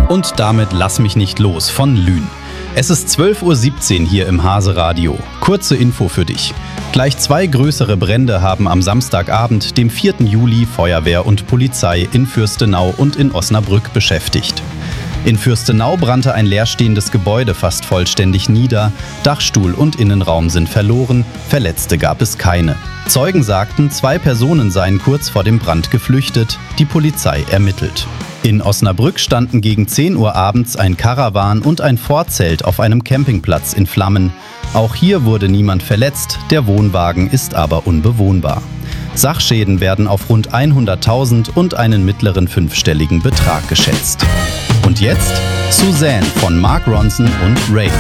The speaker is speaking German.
Und damit Lass mich nicht los von Lühn. Es ist 12:17 Uhr hier im Hase-Radio. Kurze Info für dich. Gleich 2 größere Brände haben am Samstagabend, dem 4. Juli, Feuerwehr und Polizei in Fürstenau und in Osnabrück beschäftigt. In Fürstenau brannte ein leerstehendes Gebäude fast vollständig nieder, Dachstuhl und Innenraum sind verloren, Verletzte gab es keine. Zeugen sagten, 2 Personen seien kurz vor dem Brand geflüchtet, die Polizei ermittelt. In Osnabrück standen gegen 10 Uhr abends ein Karawan und ein Vorzelt auf einem Campingplatz in Flammen. Auch hier wurde niemand verletzt, der Wohnwagen ist aber unbewohnbar. Sachschäden werden auf rund 100.000 und einen mittleren 5-stelligen Betrag geschätzt. Und jetzt Suzanne von Mark Ronson und Ray.